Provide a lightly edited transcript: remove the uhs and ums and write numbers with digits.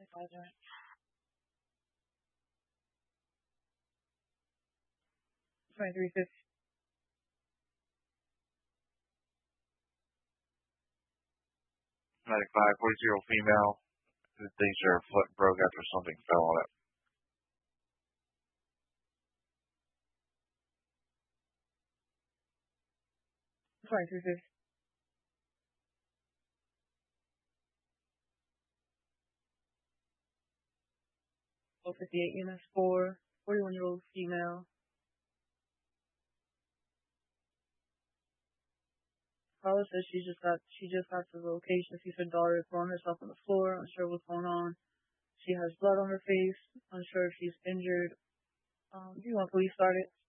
advisor. 2350. 9540 female who thinks her foot broke after something fell on it. 2350. 58 units for 41-year-old female. Caller says she just got to the location. Sees her daughter throwing herself on the floor, unsure what's going on. She has blood on her face, unsure if she's injured. Do you want police started?